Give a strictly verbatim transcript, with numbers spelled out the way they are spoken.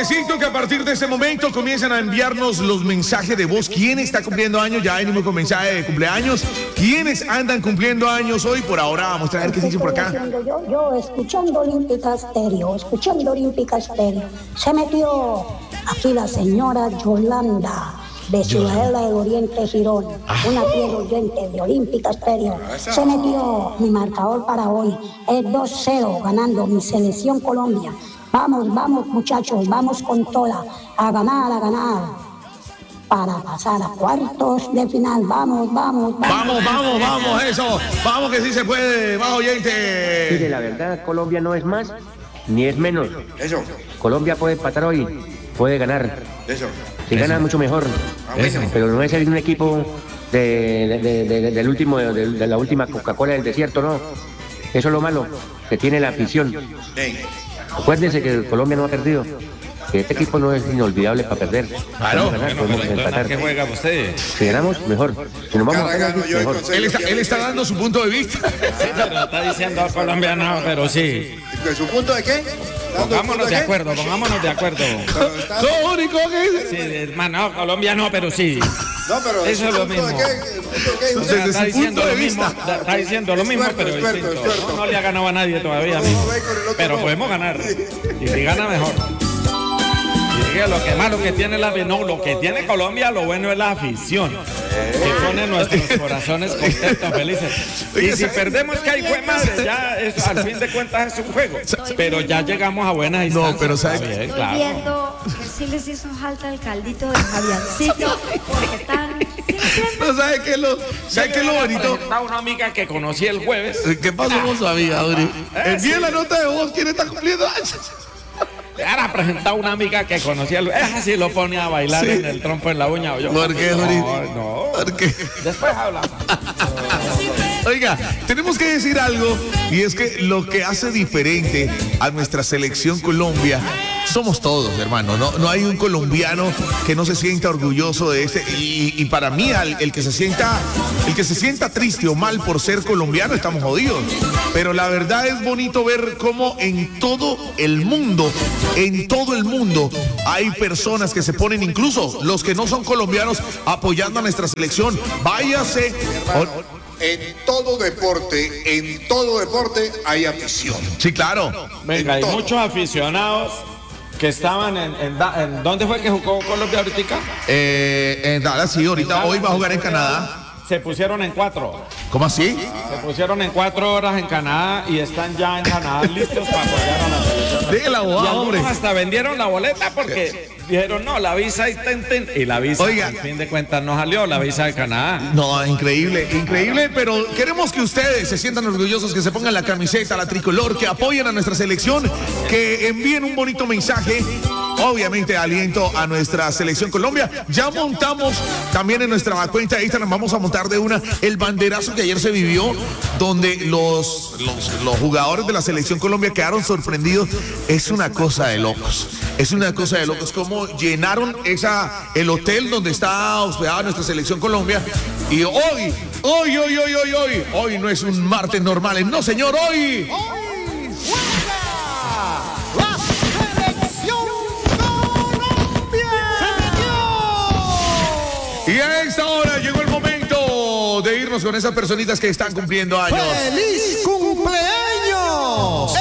Necesito que a partir de este momento comiencen a enviarnos los mensajes de voz. ¿Quién está cumpliendo años? Ya venimos con mensaje de cumpleaños. ¿Quiénes andan cumpliendo años hoy? Por ahora vamos a ver qué se dice por acá. Yo, yo escuchando Olímpica Estéreo, escuchando Olímpica Estéreo. Se metió aquí la señora Yolanda de Ciudadela del Oriente Girón, una fiel oyente de Olímpica Estéreo. Se metió mi marcador para hoy. Es dos cero ganando mi selección Colombia. Vamos, vamos muchachos, vamos con toda, a ganar, a ganar, para pasar a cuartos de final. Vamos, vamos, Vamos, vamos. vamos, vamos, eso. Vamos que sí se puede, más oyente. Mire, la verdad, Colombia no es más ni es menos. Eso. Colombia puede empatar hoy, puede ganar. Eso. Si gana mucho mejor. Eso. Pero no es un equipo de, de, de, de, del último, de, de la última Coca-Cola del desierto, no. Eso es lo malo, que tiene la afición. Hey. Acuérdense que Colombia no ha perdido. Que este equipo no es inolvidable para perder. Claro. Podemos ganar, Bueno, podemos pero entonces, empatar. ¿qué juega usted? Si ganamos, mejor. Si nos vamos a Cada ganar, gano yo y mejor. consejo Él está, que- él está dando su punto de vista. Sí, pero está diciendo Colombia no, pero sí. ¿De su punto de qué? ¿Dando Pongámonos punto de qué? acuerdo, pongámonos de acuerdo. Pero está- Lo único que Sí, hermano, Colombia no, pero sí. No, pero Eso ¿de es su lo punto de mismo. qué? ¿El punto de qué? Entonces, Usted- desde Está su diciendo punto de lo mismo, vista. está está diciendo lo mismo, Experto, pero experto, distinto. experto. No, no le ha ganado a nadie todavía. No, amigo. ve con el otro Pero no. podemos ganar. Y si gana, mejor. Y diga, lo que malo que tiene la no, lo que tiene Colombia, lo bueno es la afición. Que pone nuestros corazones contentos, felices. Y si perdemos, que hay fue madre, ya es, al fin de cuentas es un juego. Pero ya llegamos a buenas instancias. No, pero ¿sabe Está qué? bien, Estoy claro. viendo que sí les hizo falta el caldito de Javiercito, porque están siempre No, ¿sabe qué es lo, ¿sabe qué es lo bonito? Está una amiga que conocí el jueves. ¿Qué pasó con su amiga, Dori? Envíe la nota de voz. ¿Quién está cumpliendo años? Ahora presentado una amiga que conocía. El... Es así, lo pone a bailar Sí. en el trompo en la uña. Yo, ¿Por qué, Dori? No, no. ¿Por qué? Después hablamos. Oiga, tenemos que decir algo, y es que lo que hace diferente a nuestra selección Colombia somos todos, hermano. No, no hay un colombiano que no se sienta orgulloso de este. Y, y para mí, el, el que se sienta, el que se sienta triste o mal por ser colombiano, estamos jodidos. Pero la verdad es bonito ver cómo en todo el mundo, en todo el mundo, hay personas que se ponen, incluso los que no son colombianos, apoyando a nuestra selección. Váyase. o- En todo deporte, en todo deporte hay afición. Sí, claro. Venga, hay todo. muchos aficionados que estaban en, en, Da- en- ¿dónde fue que jugó Colombia ahorita? Eh, en Dallas, sí, ahorita hoy va a jugar en Canadá. Se pusieron en cuatro. ¿Cómo así? Se pusieron en cuatro horas en Canadá y están ya en Canadá listos para apoyar a la selección. Dígale, Y abogado, algunos hombre. hasta vendieron la boleta porque dijeron, no, la visa y ten, ten. Y la visa, Oiga. al fin de cuentas, no salió, la visa de Canadá. No, increíble, increíble, pero queremos que ustedes se sientan orgullosos, que se pongan la camiseta, la tricolor, que apoyen a nuestra selección, que envíen un bonito mensaje, obviamente aliento a nuestra selección Colombia. Ya montamos también en nuestra cuenta de Instagram, vamos a montar de una el banderazo que ayer se vivió, donde los, los, los jugadores de la selección Colombia quedaron sorprendidos. Es una cosa de locos, es una cosa de locos, como llenaron esa, el hotel donde está hospedada nuestra selección Colombia. Y hoy, hoy, hoy, hoy, hoy, hoy, hoy no es un martes normal, no señor, hoy. Y a esta hora llegó el momento de irnos con esas personitas que están cumpliendo años. ¡Feliz cumpleaños!